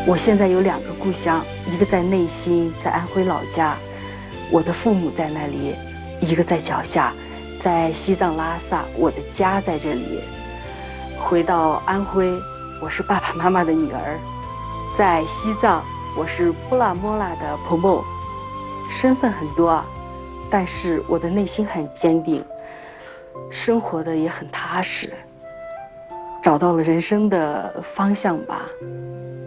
我现在有2个故乡，一个在内心，在安徽老家，我的父母在那里；一个在脚下，在西藏拉萨，我的家在这里。回到安徽，我是爸爸妈妈的女儿；在西藏，我是布拉莫拉的婆婆。身份很多啊，但是我的内心很坚定，生活的也很踏实，找到了人生的方向吧。